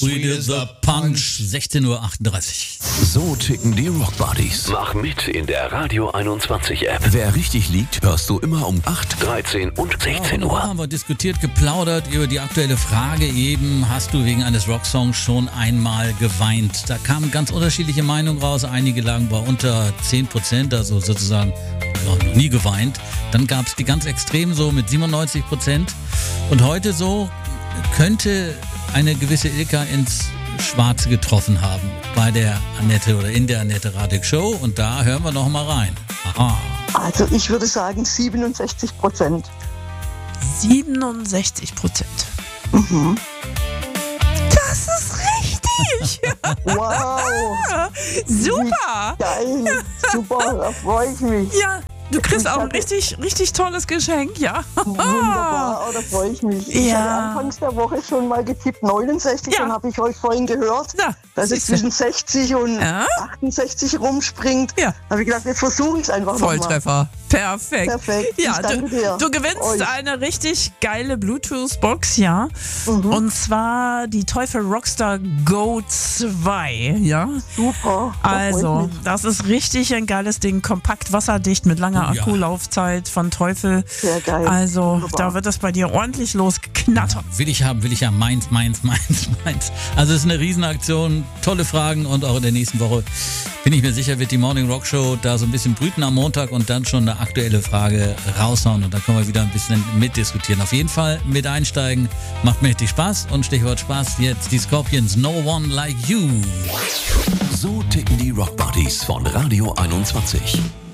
Sweet is the Punch. 16:38 Uhr. So ticken die Rockbuddies. Mach mit in der Radio 21 App. Wer richtig liegt, hörst du immer um 8, 13 und 16 Ja, Uhr. haben wir diskutiert, geplaudert über die aktuelle Frage eben. Hast du wegen eines Rocksongs schon einmal geweint? Da kamen ganz unterschiedliche Meinungen raus. Einige lagen bei unter 10%, also sozusagen noch nie geweint. Dann gab es die ganz extremen so mit 97%. Und heute so könnte eine gewisse Ilka ins Schwarze getroffen haben bei der Annette oder in der Annette Radig Show. Und da hören wir noch mal rein. Aha. Also ich würde sagen 67%. 67%. Mhm. Das ist richtig. Wow, Super. geil, super, da freue ich mich. Ja, du kriegst auch ein richtig tolles Geschenk, ja. Wunderbar, da freue ich mich. Ich Ja. hatte anfangs der Woche schon mal getippt 69 Ja. und habe ich euch vorhin gehört, Ja, dass es siehste. zwischen 60 und Ja. 68 rumspringt. Ja. Habe ich gedacht, jetzt versuche ich es einfach nochmal. Volltreffer. Perfekt. Perfekt. Ja, Ich danke dir. du gewinnst Euch. eine richtig geile Bluetooth-Box, ja. Und zwar die Teufel Rockstar Go 2, ja. Super. da freue ich Also, mich. das ist richtig ein geiles Ding. Kompakt, wasserdicht, mit langer Ja. Akkulaufzeit von Teufel. Sehr geil. Also, Wunderbar. da wird es bei dir ordentlich losgeknattert. Will ich haben. Meins. Also es ist eine Riesenaktion, tolle Fragen und auch in der nächsten Woche bin ich mir sicher, wird die Morning Rock Show da so ein bisschen brüten am Montag und dann schon eine aktuelle Frage raushauen und dann können wir wieder ein bisschen mitdiskutieren. Auf jeden Fall mit einsteigen, macht mächtig Spaß und Stichwort Spaß jetzt die Scorpions, No One Like You. So ticken die Rockbuddies von Radio 21.